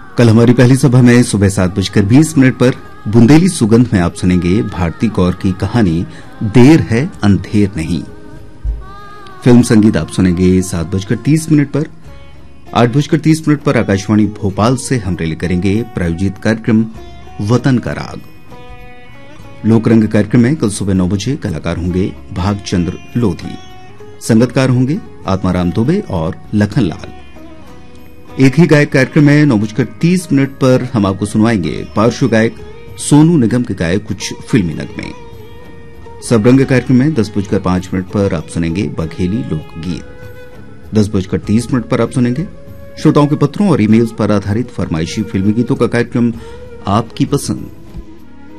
कल हमारी पहली सभा में सुबह 7:20 पर बुंदेली सुगंध में आप सुनेंगे भारती कौर की कहानी देर है अंधेर नहीं। फिल्म संगीत आप सुनेंगे 7:30 पर। 8:30 पर आकाशवाणी भोपाल से हम रिले करेंगे प्रायोजित कार्यक्रम वतन का राग। लोकरंग कार्यक्रम में कल सुबह 9 बजे कलाकार होंगे भागचंद्र लोधी, संगतकार होंगे आत्माराम दुबे और लखन लाल। एक ही गायक कार्यक्रम में 9:30 पर हम आपको सुनवाएंगे पार्श्व गायक सोनू निगम के गाए कुछ फिल्मी नगमे। सबरंग कार्यक्रम में 10:05 पर आप सुनेंगे बघेली लोकगीत। 10:30 पर आप सुनेंगे श्रोताओं के पत्रों और ईमेल्स पर आधारित फरमाइशी फिल्मी गीतों का कार्यक्रम आपकी पसंद।